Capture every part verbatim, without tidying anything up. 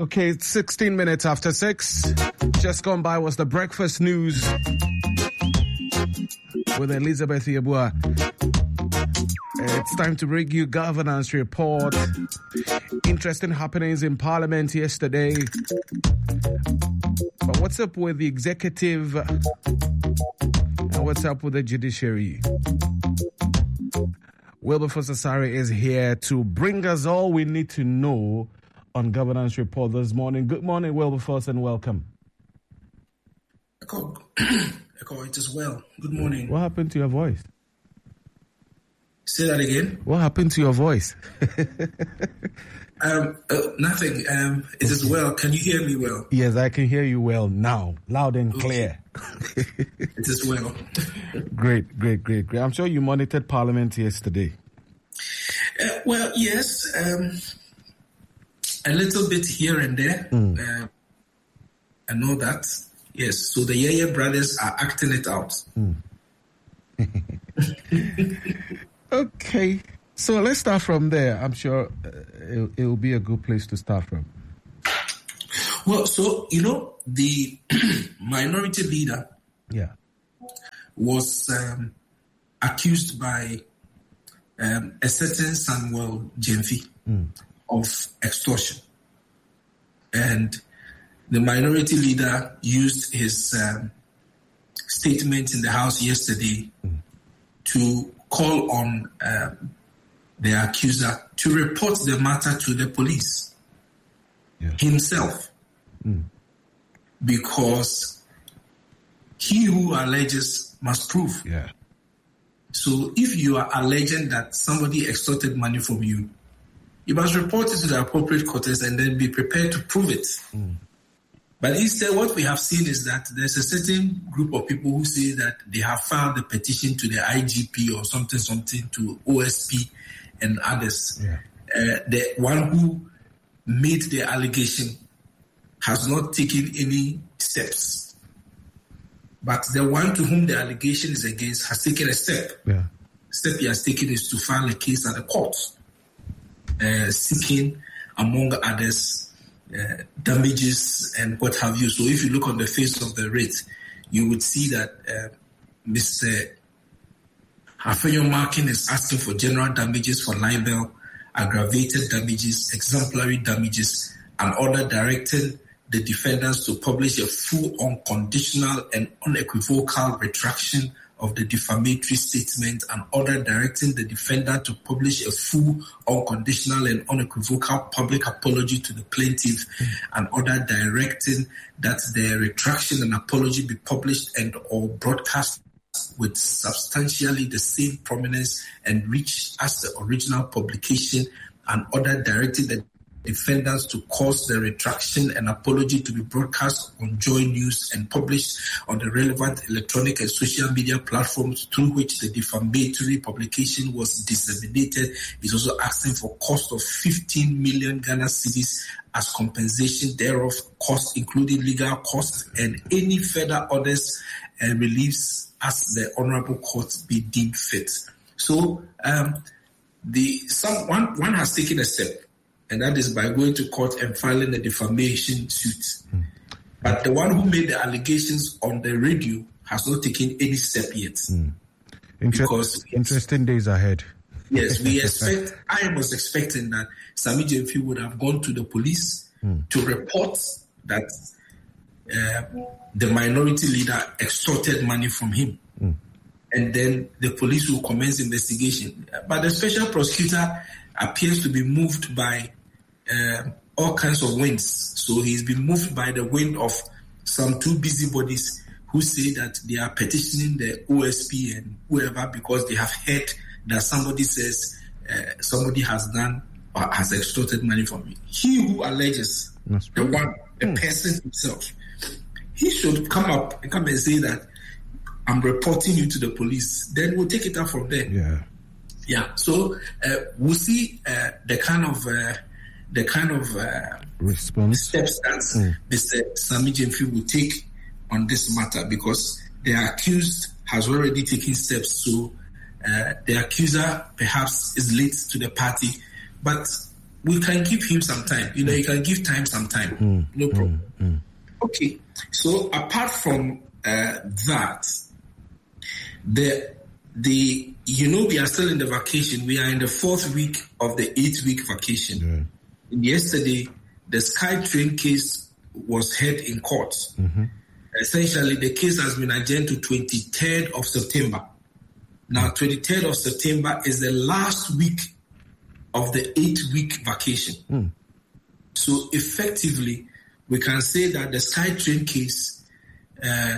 Okay, it's sixteen minutes after six. Just gone by was the breakfast news with Elizabeth Yabua. It's time to bring you governance report. Interesting happenings in Parliament yesterday. But what's up with the executive and what's up with the judiciary? Wilberforce Asare is here to bring us all we need to know on governance report this morning. Good morning, Wilberforce, and welcome. Echo, Echo, it is well. Good morning. What happened to your voice? Say that again. What happened to your voice? um, uh, nothing. Um, it is well. Can you hear me well? Yes, I can hear you well now, loud and clear. Okay. It is well. Great, great, great, great. I'm sure you monitored Parliament yesterday. Uh, well, yes, um, a little bit here and there. Mm. Uh, I know that. Yes, so the Yeye brothers are acting it out. Mm. Okay, so let's start from there. I'm sure uh, it, it will be a good place to start from. Well, so, you know, the minority leader yeah. was um, accused by um, a certain Samuel Gyamfi mm. of extortion. And the minority leader used his um, statement in the House yesterday mm. to call on um, the accuser to report the matter to the police yeah. himself. Mm. Because he who alleges must prove. Yeah. So if you are alleging that somebody extorted money from you, you must report it to the appropriate courts and then be prepared to prove it. Mm. But instead, what we have seen is that there's a certain group of people who say that they have filed a petition to the I G P or something, something to O S P and others. Yeah. Uh, the one who made the allegation has not taken any steps. But the one to whom the allegation is against has taken a step. Yeah. The step he has taken is to file a case at the court, uh, seeking, among others, Uh, damages and what have you. So if you look on the face of the writ, you would see that uh, Mister Afenyo Markin is asking for general damages for libel, aggravated damages, exemplary damages, and order directing the defendants to publish a full, unconditional, and unequivocal retraction of the defamatory statement, and order directing the defendant to publish a full, unconditional, and unequivocal public apology to the plaintiff, mm. and order directing that the retraction and apology be published and or broadcast with substantially the same prominence and reach as the original publication, and order directing the defendants to cause the retraction and apology to be broadcast on Joy News and published on the relevant electronic and social media platforms through which the defamatory publication was disseminated. Is also asking for cost of fifteen million Ghana cedis as compensation thereof, cost including legal costs and any further orders and reliefs as the Honorable Court be deemed fit. So um, the some one one has taken a step, and that is by going to court and filing a defamation suit. Mm. But the one who made the allegations on the radio has not taken any step yet. Mm. Inter- because interesting days ahead. Yes, we expect, I was expecting that Sammy Gyamfi would have gone to the police mm. to report that uh, the minority leader extorted money from him. Mm. And then the police will commence investigation. But the special prosecutor appears to be moved by Uh, all kinds of winds. So he's been moved by the wind of some two busybodies who say that they are petitioning the O S P and whoever because they have heard that somebody says uh, somebody has done or has extorted money from me. He who alleges, That's the right. one, the mm. person himself, he should come up and come and say that I'm reporting you to the police. Then we'll take it up from there. Yeah. Yeah. So uh, we'll see uh, the kind of uh, the kind of uh, response steps that mm. Mister Sammy Gyamfi will take on this matter, because the accused has already taken steps. So uh, the accuser perhaps is late to the party, but we can give him some time. You know, you can give time some time. Mm. No problem. Mm. Mm. Okay. So apart from uh, that, the the you know we are still in the vacation. We are in the fourth week of the eight week vacation. Yeah. Yesterday, the SkyTrain case was heard in court. Mm-hmm. Essentially, the case has been adjourned to twenty-third of September. Now, twenty-third of September is the last week of the eight-week vacation. Mm. So, effectively, we can say that the SkyTrain case, uh,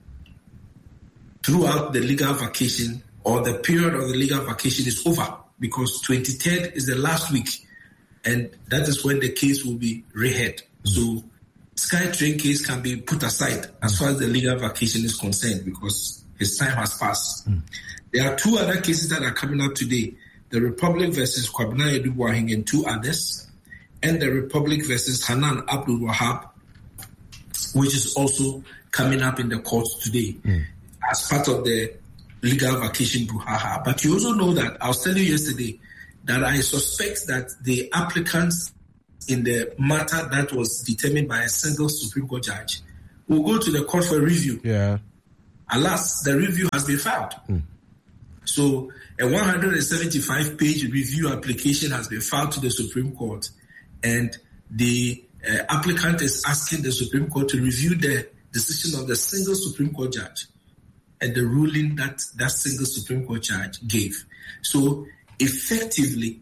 throughout the legal vacation or the period of the legal vacation is over, because twenty-third is the last week, and that is when the case will be reheard. Mm. So, SkyTrain case can be put aside as far as the legal vacation is concerned, because his time has passed. Mm. There are two other cases that are coming up today: the Republic versus Kwabena Edubuahing and two others, and the Republic versus Hanan Abdul Wahab, which is also coming up in the court today mm. as part of the legal vacation brouhaha. But you also know that I was telling you yesterday that I suspect that the applicants in the matter that was determined by a single Supreme Court judge will go to the court for review. Yeah. Alas, the review has been filed. Mm. So a one hundred seventy-five page review application has been filed to the Supreme Court, and the uh, applicant is asking the Supreme Court to review the decision of the single Supreme Court judge and the ruling that that single Supreme Court judge gave. So effectively,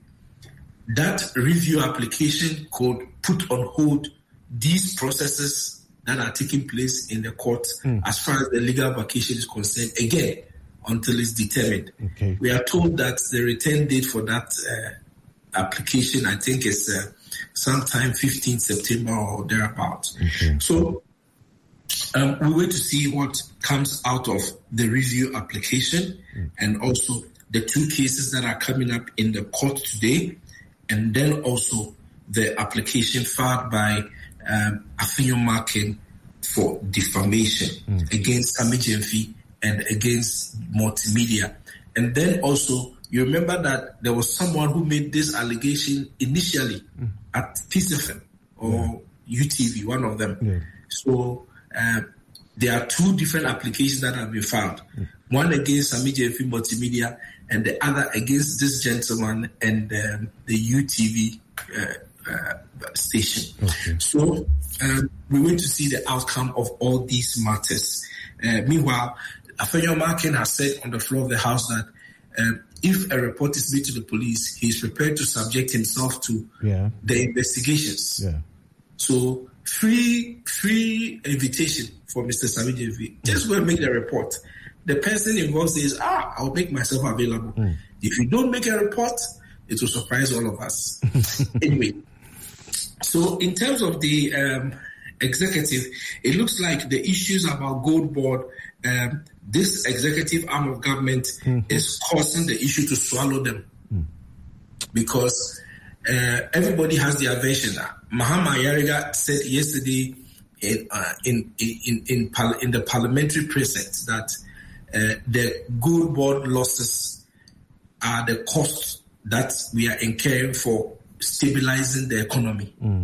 that review application could put on hold these processes that are taking place in the court mm. as far as the legal vacation is concerned, again, until it's determined. Okay. We are told that the return date for that uh, application, I think, is uh, sometime fifteenth September or thereabouts. Okay. So um, we wait to see what comes out of the review application mm. and also the two cases that are coming up in the court today, and then also the application filed by um, Afenyo Markin for defamation mm. against Sammy Gyamfi and against Multimedia. And then also, you remember that there was someone who made this allegation initially mm. at Peace F M or yeah. U T V, one of them. Yeah. So uh, there are two different applications that have been filed. Mm. One against Sammy Gyamfi Multimedia, and the other against this gentleman and um, the U T V uh, uh, station. Okay. So um, we wait to see the outcome of all these matters. Uh, meanwhile, Afenyo Markin has said on the floor of the House that um, if a report is made to the police, he is prepared to subject himself to yeah. the investigations. Yeah. So free, free invitation for Mister Sammy Gyamfi. Just go and make the report. The person involved says, ah, I'll make myself available. Mm. If you don't make a report, it will surprise all of us. Anyway, so in terms of the um, executive, it looks like the issues about Gold Board, um, this executive arm of government mm-hmm. is causing the issue to swallow them. Mm. Because uh, everybody has their version. Mahama Yariga said yesterday in, uh, in, in, in, in, par- in the parliamentary precinct that Uh, the Gold Board losses are the costs that we are incurring for stabilizing the economy. Mm.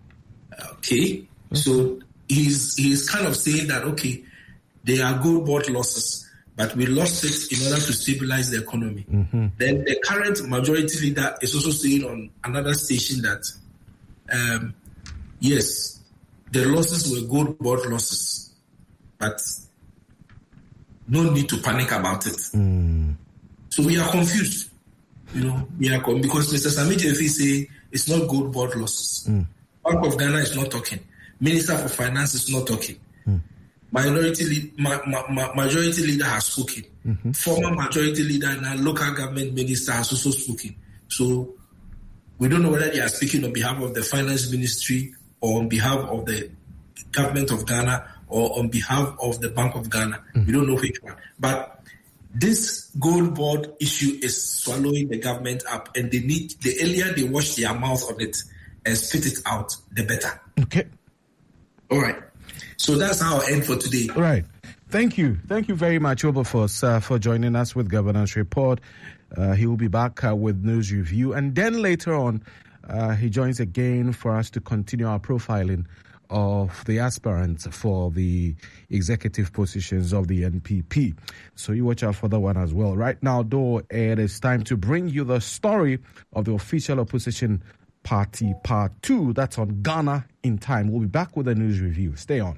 Okay, mm-hmm. so he's he's kind of saying that okay, there are Gold Board losses, but we lost it in order to stabilize the economy. Mm-hmm. Then the current majority leader is also saying on another station that um, yes, the losses were Gold Board losses, but no need to panic about it. Mm. So we are confused. You know, we are con- because Mister Sammy Gyamfi say it's not Gold Board losses. Mm. Bank of Ghana is not talking. Minister for Finance is not talking. Mm. Minority lead, ma- ma- ma- majority leader has spoken. Mm-hmm. Former majority leader and our local government minister has also spoken. So we don't know whether they are speaking on behalf of the Finance Ministry or on behalf of the government of Ghana or on behalf of the Bank of Ghana. Mm. We don't know which one. But this Gold Board issue is swallowing the government up, and they need, the earlier they wash their mouth on it and spit it out, the better. Okay. All right. So that's our end for today. All right. Thank you. Thank you very much, Wilberforce, uh, for joining us with Governance Report. Uh, he will be back uh, with News Review. And then later on, Uh, he joins again for us to continue our profiling of the aspirants for the executive positions of the N P P. So you watch out for that one as well. Right now, though, it is time to bring you the story of the official opposition party part two. That's on Ghana in Time. We'll be back with a news review. Stay on.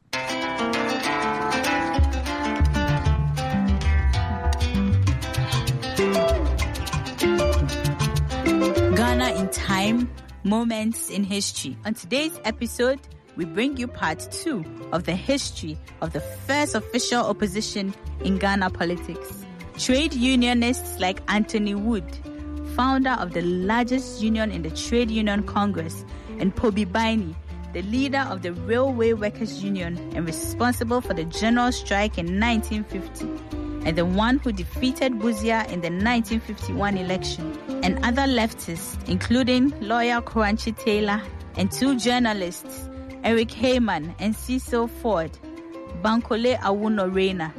Ghana in Time, Moments in History. On today's episode, we bring you part two of the history of the first official opposition in Ghana politics. Trade unionists like Anthony Wood, founder of the largest union in the Trade Union Congress, and Pobi Baini, the leader of the Railway Workers Union and responsible for the general strike in nineteen fifty, and the one who defeated Buzia in the nineteen fifty-one election, and other leftists, including lawyer Koranchi Taylor and two journalists, Eric Heyman and Cecil Ford, Bankole Awuno Reina,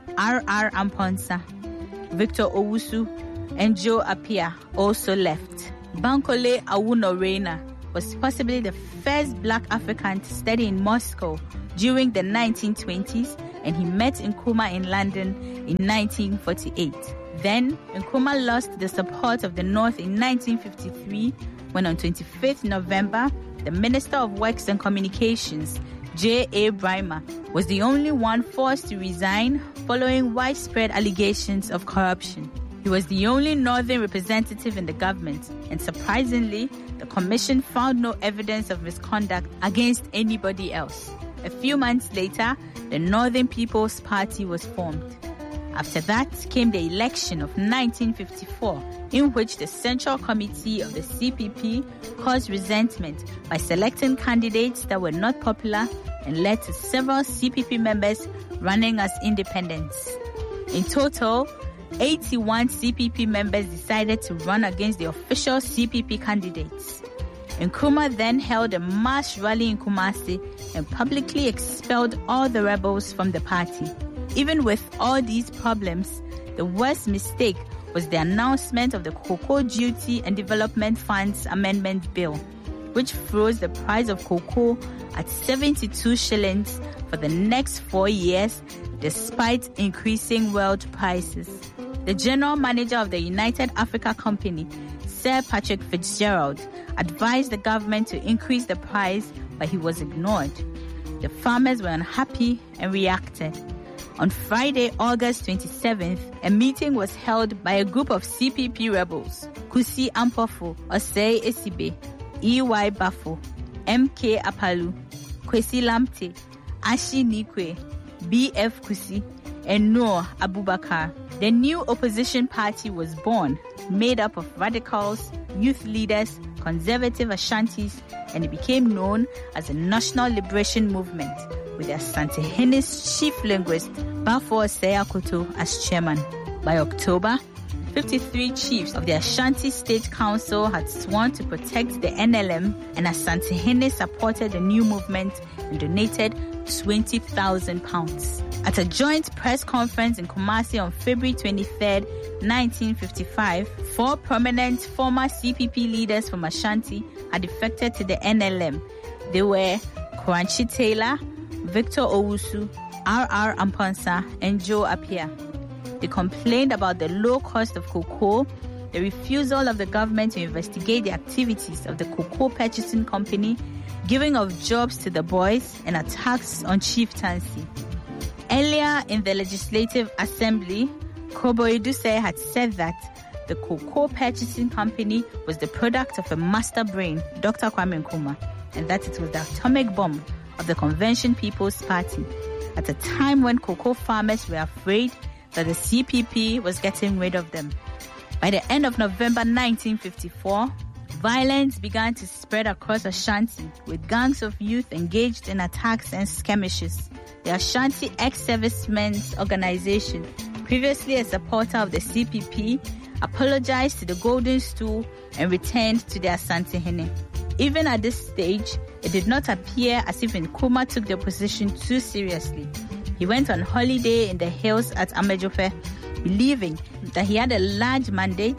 R R Amponsa, Victor Owusu, and Joe Appiah also left. Bankole Awuno Reina was possibly the first black African to study in Moscow during the nineteen twenties, and he met Nkrumah in London in nineteen forty-eight. Then, Nkrumah lost the support of the North in nineteen fifty-three when on twenty-fifth November, the Minister of Works and Communications, J A Brymer, was the only one forced to resign following widespread allegations of corruption. He was the only Northern representative in the government, and surprisingly, the commission found no evidence of misconduct against anybody else. A few months later, the Northern People's Party was formed. After that came the election of nineteen fifty-four, in which the Central Committee of the C P P caused resentment by selecting candidates that were not popular and led to several C P P members running as independents. In total, eighty-one C P P members decided to run against the official C P P candidates. Nkrumah then held a mass rally in Kumasi and publicly expelled all the rebels from the party. Even with all these problems, the worst mistake was the announcement of the Cocoa Duty and Development Funds Amendment Bill, which froze the price of cocoa at seventy-two shillings for the next four years, despite increasing world prices. The general manager of the United Africa Company, Sir Patrick Fitzgerald, advised the government to increase the price, but he was ignored. The farmers were unhappy and reacted. On Friday, August twenty-seventh, a meeting was held by a group of C P P rebels: Kusi Ampofo, Osei Esibe, E Y Bafo, M K Apalu, Kwesi Lamte, Ashi Nikwe, B F Kusi, and Noor Abubakar. The new opposition party was born, made up of radicals, youth leaders, conservative Ashantis, and it became known as the National Liberation Movement, with the Asante-Hene's chief linguist, Bafo Seyakoto, as chairman. By October, fifty-three chiefs of the Ashanti State Council had sworn to protect the N L M, and Asante-Hene supported the new movement and donated twenty thousand pounds. At a joint press conference in Kumasi on February twenty-third, nineteen fifty-five, four prominent former C P P leaders from Ashanti had defected to the N L M. They were Koranchi Taylor, Victor Owusu, R R Amponsa, and Joe Appiah. They complained about the low cost of cocoa, the refusal of the government to investigate the activities of the Cocoa Purchasing Company, giving of jobs to the boys, and attacks on chieftaincy. Earlier in the Legislative Assembly, Kobo Edusei had said that the Cocoa Purchasing Company was the product of a master brain, Doctor Kwame Nkrumah, and that it was the atomic bomb of the Convention People's Party, at a time when cocoa farmers were afraid that the C P P was getting rid of them. By the end of November nineteen fifty-four, violence began to spread across Ashanti, with gangs of youth engaged in attacks and skirmishes. The Ashanti Ex-Servicemen's Organization, previously a supporter of the C P P, apologized to the Golden Stool and returned to the Asante-Hene. Even at this stage, it did not appear as if Nkrumah took the opposition too seriously. He went on holiday in the hills at Amejope, believing that he had a large mandate,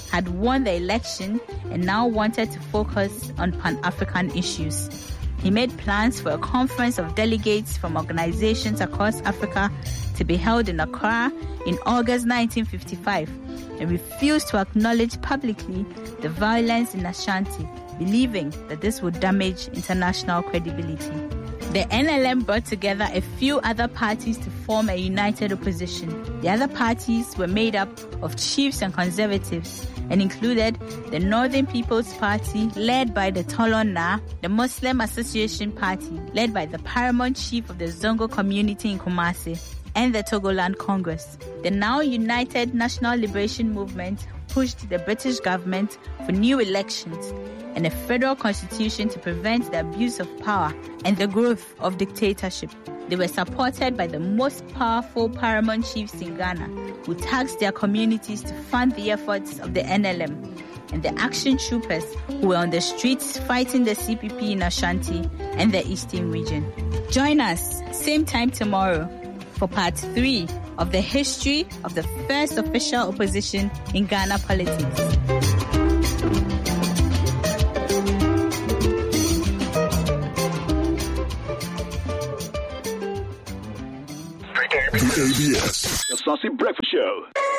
had won the election and now wanted to focus on Pan-African issues. He made plans for a conference of delegates from organizations across Africa to be held in Accra in August nineteen fifty-five and refused to acknowledge publicly the violence in Ashanti, believing that this would damage international credibility. The N L M brought together a few other parties to form a united opposition. The other parties were made up of chiefs and conservatives and included the Northern People's Party, led by the Tolon Na, the Muslim Association Party, led by the paramount chief of the Zongo community in Kumasi, and the Togoland Congress. The now united National Liberation Movement pushed the British government for new elections and a federal constitution to prevent the abuse of power and the growth of dictatorship. They were supported by the most powerful paramount chiefs in Ghana, who taxed their communities to fund the efforts of the N L M, and the action troopers who were on the streets fighting the C P P in Ashanti and the Eastern region. Join us, same time tomorrow, for part three of the history of the first official opposition in Ghana politics. The A B S, the Saucy Breakfast Show.